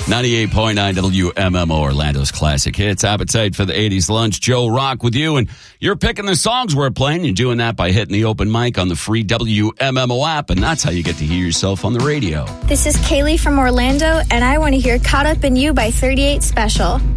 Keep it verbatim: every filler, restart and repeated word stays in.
ninety-eight point nine W M M O, Orlando's classic hits. Appetite for the eighties lunch. Joe Rock with you, and you're picking the songs we're playing. You're doing that by hitting the open mic on the free W M M O app, and that's how you get to hear yourself on the radio. This is Kaylee from Orlando, and I want to hear Caught Up in You by thirty-eight Special.